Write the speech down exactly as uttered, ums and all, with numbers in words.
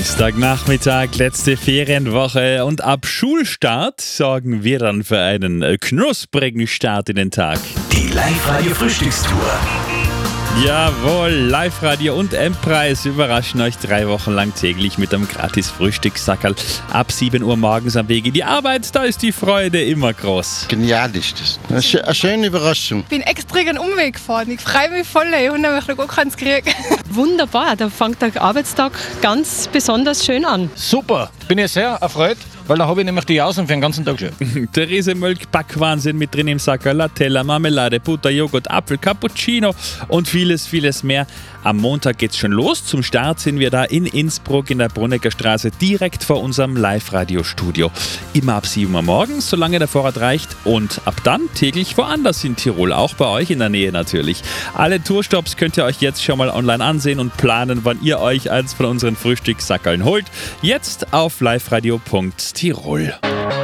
Dienstagnachmittag, letzte Ferienwoche und ab Schulstart sorgen wir dann für einen knusprigen Start in den Tag. Die Live-Radio-Frühstückstour. Jawohl, Live-Radio und M-Preis überraschen euch drei Wochen lang täglich mit einem gratis Frühstückssackerl. Ab sieben Uhr morgens am Weg in die Arbeit, da ist die Freude immer groß. Genial ist das. Eine, schö- eine schöne Überraschung. Ich bin extra einen Umweg gefahren. Ich freue mich voll, ich habe nämlich noch gar keins gekriegt. Wunderbar, da fängt der Arbeitstag ganz besonders schön an. Super, bin ich sehr erfreut, weil da habe ich nämlich die Jausen für den ganzen Tag schon. Der Riesenmölk Backwahnsinn mit drin im Sackerl, Latella, Marmelade, Butter, Joghurt, Apfel, Cappuccino und vieles, vieles mehr. Am Montag geht's schon los. Zum Start sind wir da in Innsbruck in der Brunnecker Straße direkt vor unserem Live-Radio-Studio. Immer ab sieben Uhr morgens, solange der Vorrat reicht. Und ab dann täglich woanders in Tirol, auch bei euch in der Nähe natürlich. Alle Tourstops könnt ihr euch jetzt schon mal online ansehen und planen, wann ihr euch eins von unseren Frühstückssackerln holt. Jetzt auf liveradio punkt tirol.